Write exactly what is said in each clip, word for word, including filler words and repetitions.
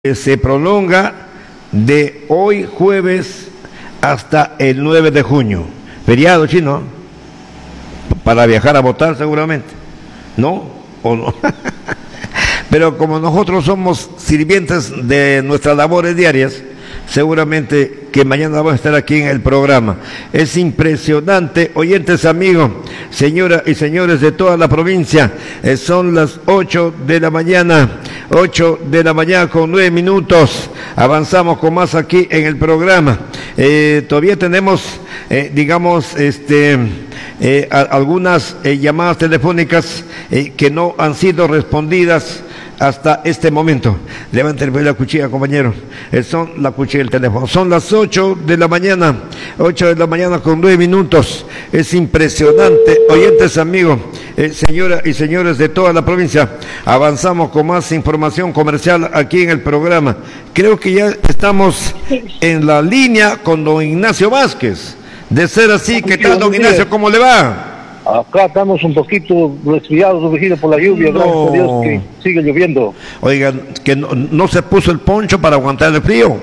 Se prolonga de hoy jueves hasta el nueve de junio. Feriado chino, para viajar a votar seguramente, ¿no? ¿O no? Pero como nosotros somos sirvientes de nuestras labores diarias, seguramente que mañana vamos a estar aquí en el programa. Es impresionante, oyentes amigos, señoras y señores de toda la provincia, eh, son las ocho de la mañana, ocho de la mañana con nueve minutos, avanzamos con más aquí en el programa. Eh, todavía tenemos, eh, digamos, este, eh, a, algunas eh, llamadas telefónicas eh, que no han sido respondidas hasta este momento. Levanten la cuchilla, compañero. Eh, son la cuchilla del teléfono. Son las ocho de la mañana, ocho de la mañana con nueve minutos. Es impresionante, oyentes amigos, eh, señoras y señores de toda la provincia. Avanzamos con más información comercial aquí en el programa. Creo que ya estamos en la línea con don Ignacio Vázquez. De ser así, ¿qué tal, don Ignacio? ¿Cómo le va? Acá estamos un poquito resfriados, dirigidos por la lluvia, no. Gracias a Dios que sigue lloviendo. Oigan, que no, no se puso el poncho para aguantar el frío.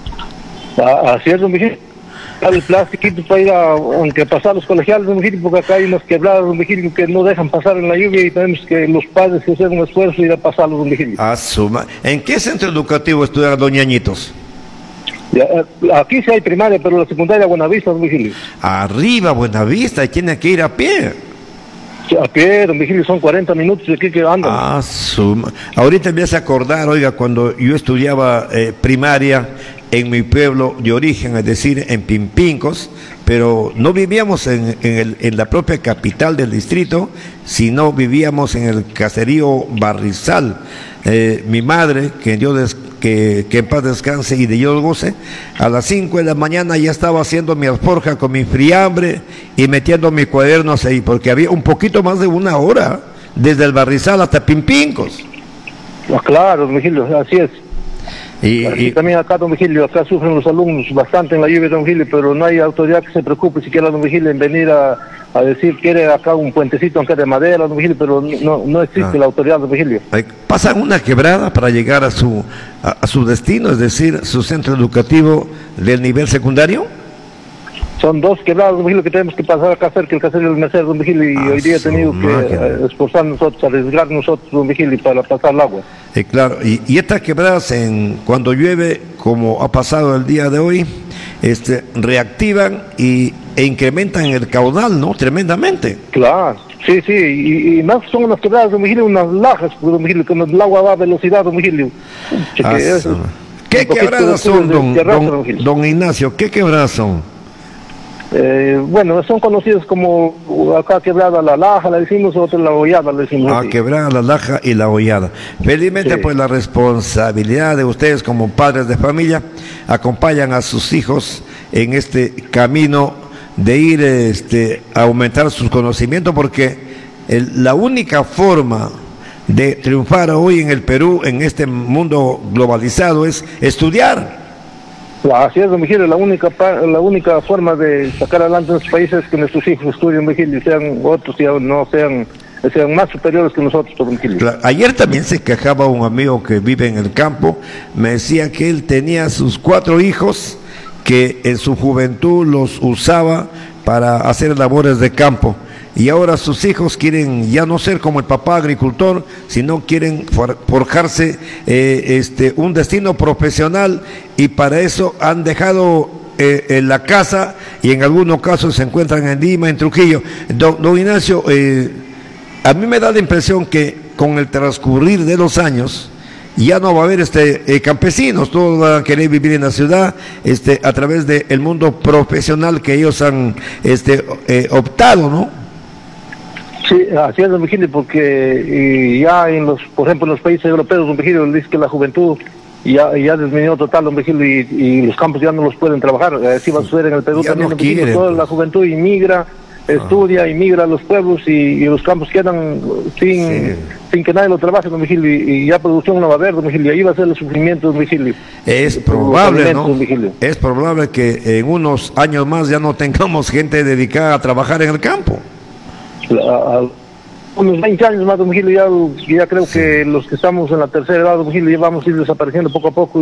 Ah, así es, don Vigilio. El plastiquito para ir a, aunque pasar los colegiales, don Vigilio, porque acá hay unas quebradas, don Vigilio, que no dejan pasar en la lluvia y tenemos que los padres que hacer un esfuerzo y ir a pasarlos, don Vigilio. Ah, suma. ¿En qué centro educativo estudian los ñañitos? Ya, aquí sí hay primaria, pero la secundaria Buenavista, don Vigilio. Arriba, Buenavista, y tiene que ir a pie. A pie, don Vigilio, son cuarenta minutos de aquí que andan. Ah, suma. Ahorita me hace acordar, oiga, cuando yo estudiaba eh, primaria en mi pueblo de origen, es decir, en Pimpincos, pero no vivíamos en, en, el, en la propia capital del distrito, sino vivíamos en el caserío Barrizal. Eh, mi madre, que Dios des, que, que en paz descanse y de Dios goce, a las cinco de la mañana ya estaba haciendo mi alforja con mi friambre y metiendo mis cuadernos ahí, porque había un poquito más de una hora, desde el Barrizal hasta Pimpincos. Ah, claro, don Vigilio, así es. Y, y también acá, don Vigilio, acá sufren los alumnos bastante en la lluvia, don Vigilio, pero no hay autoridad que se preocupe siquiera, don Vigilio, en venir a, a decir quiere acá un puentecito aunque de madera, don Vigilio, pero no, no existe ah. la autoridad, don Vigilio. Pasan una quebrada para llegar a su, a, a su destino, es decir, su centro educativo del nivel secundario. Son dos quebradas, don Vigilio, que tenemos que pasar acá cerca el caserío del Merced, don Vigilio, y ah, hoy día he tenido que uh, esforzar nosotros, arriesgar nosotros, don Vigilio, para pasar el agua. Eh, claro, y, y estas quebradas, en, cuando llueve, como ha pasado el día de hoy, este, reactivan y, e incrementan el caudal, ¿no? Tremendamente. Claro, sí, sí, y, y más son unas quebradas, don Vigilio, unas lajas, don Vigilio, como el agua va a velocidad, don Vigilio. Ah, es, ¿Qué quebradas son, don, don, don, don Ignacio? ¿Qué quebradas son? Eh, bueno, son conocidos como acá quebrada la laja, la decimos, otra la hollada, la decimos. Ah, así. Quebrada la laja y la hollada. Felizmente, sí. Pues la responsabilidad de ustedes como padres de familia acompañan a sus hijos en este camino de ir este, a aumentar sus conocimientos, porque el, la única forma de triunfar hoy en el Perú, en este mundo globalizado, es estudiar. Así es, don Vigilio, la única la única forma de sacar adelante nuestros países es que nuestros hijos estudien, don Vigilio, y sean otros, y no sean, sean más superiores que nosotros, don Vigilio. Claro, ayer también se quejaba un amigo que vive en el campo, me decía que él tenía sus cuatro hijos, que en su juventud los usaba para hacer labores de campo, y ahora sus hijos quieren ya no ser como el papá agricultor, sino quieren for, forjarse eh, este, un destino profesional, y para eso han dejado eh, en la casa, y en algunos casos se encuentran en Lima, en Trujillo. Don, don Ignacio, eh, a mí me da la impresión que con el transcurrir de los años ya no va a haber este eh, campesinos, todos van a querer vivir en la ciudad, este, a través del mundo profesional que ellos han este, eh, optado, ¿no? Sí, así es, don Vigilio, porque y ya en los, por ejemplo, en los países europeos, don Vigilio, dice que la juventud ya, ya disminuyó total, don Vigilio, y, y los campos ya no los pueden trabajar. Así va a suceder en el Perú ya también, no don Vigilio. quieren, Toda pues. La juventud inmigra, estudia, ah. inmigra a los pueblos, y, y los campos quedan sin, sí. sin que nadie lo trabaje, don Vigilio, y, y ya producción no va a haber, don Vigilio, y ahí va a ser el sufrimiento, don Vigilio. Es probable, ¿no? Es probable que en unos años más ya no tengamos gente dedicada a trabajar en el campo. La, unos veinte años más, don Vigilio, ya, ya creo sí. que los que estamos en la tercera edad, don Vigilio, ya vamos a ir desapareciendo poco a poco.